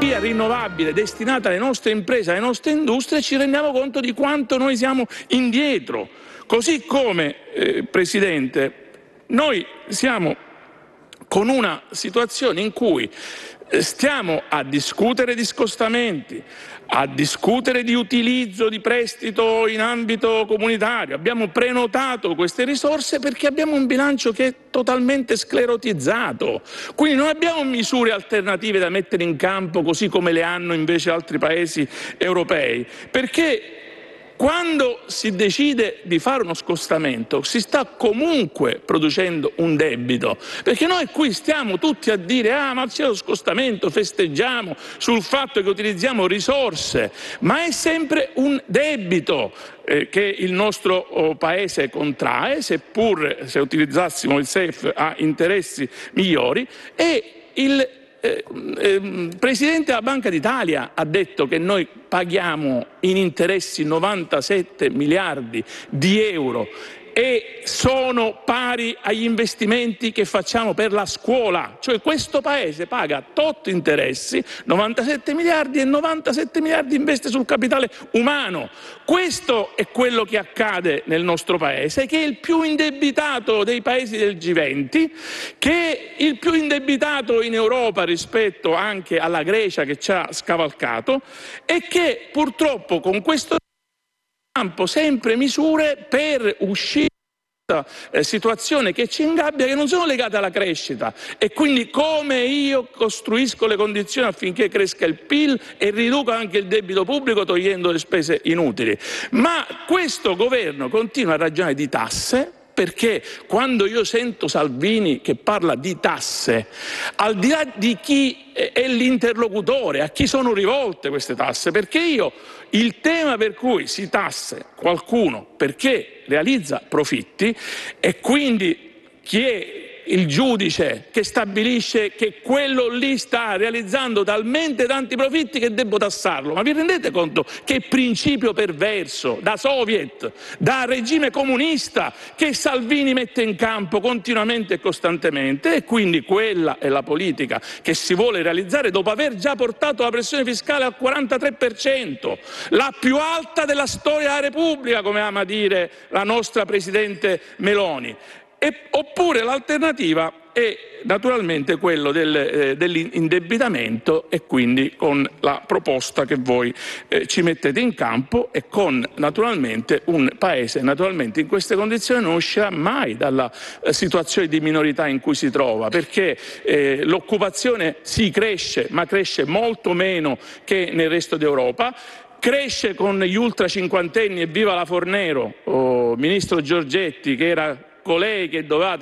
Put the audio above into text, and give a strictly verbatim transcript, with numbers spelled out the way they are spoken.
rinnovabile destinata alle nostre imprese, alle nostre industrie, ci rendiamo conto di quanto noi siamo indietro. Così come, eh, Presidente, noi siamo con una situazione in cui stiamo a discutere di scostamenti, a discutere di utilizzo di prestito in ambito comunitario. Abbiamo prenotato queste risorse perché abbiamo un bilancio che è totalmente sclerotizzato. Quindi non abbiamo misure alternative da mettere in campo così come le hanno invece altri paesi europei, perché quando si decide di fare uno scostamento si sta comunque producendo un debito, perché noi qui stiamo tutti a dire ah ma c'è lo scostamento, festeggiamo sul fatto che utilizziamo risorse, ma è sempre un debito eh, che il nostro oh, paese contrae, seppur se utilizzassimo il S E F a interessi migliori, e il Eh, eh, Presidente della Banca d'Italia ha detto che noi paghiamo in interessi novantasette miliardi di euro e sono pari agli investimenti che facciamo per la scuola, cioè questo paese paga tot interessi, novantasette miliardi, e novantasette miliardi investe sul capitale umano. Questo è quello che accade nel nostro paese, che è il più indebitato dei paesi del G venti, che è il più indebitato in Europa rispetto anche alla Grecia che ci ha scavalcato, e che purtroppo con questo campo sempre misure per uscire da questa situazione che ci ingabbia, che non sono legate alla crescita, e quindi come io costruisco le condizioni affinché cresca il P I L e riduca anche il debito pubblico togliendo le spese inutili. Ma questo governo continua a ragionare di tasse, perché quando io sento Salvini che parla di tasse, al di là di chi è l'interlocutore, a chi sono rivolte queste tasse, perché io il tema per cui si tassa qualcuno perché realizza profitti, e quindi chi è il giudice che stabilisce che quello lì sta realizzando talmente tanti profitti che devo tassarlo? Ma vi rendete conto che principio perverso da soviet, da regime comunista, che Salvini mette in campo continuamente e costantemente? E quindi quella è la politica che si vuole realizzare dopo aver già portato la pressione fiscale al quarantatré per cento, la più alta della storia della Repubblica, come ama dire la nostra Presidente Meloni. E, oppure l'alternativa è naturalmente quello del, eh, dell'indebitamento, e quindi con la proposta che voi eh, ci mettete in campo, e con naturalmente un paese naturalmente in queste condizioni non uscirà mai dalla eh, situazione di minorità in cui si trova, perché eh, l'occupazione sì cresce, ma cresce molto meno che nel resto d'Europa. Cresce con gli ultra cinquantenni, e viva la Fornero, oh, ministro Giorgetti, che era colei che doveva